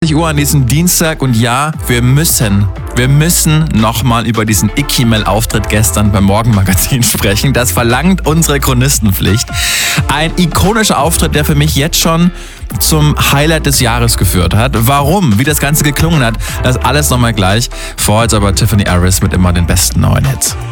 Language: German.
20 Uhr an diesem Dienstag und ja, wir müssen nochmal über diesen Icky-Mail-Auftritt gestern beim Morgenmagazin sprechen. Das verlangt unsere Chronistenpflicht. Ein ikonischer Auftritt, der für mich jetzt schon zum Highlight des Jahres geführt hat. Warum? Wie das Ganze geklungen hat, das alles nochmal gleich. Vorher jetzt aber Tiffany Harris mit immer den besten neuen Hits.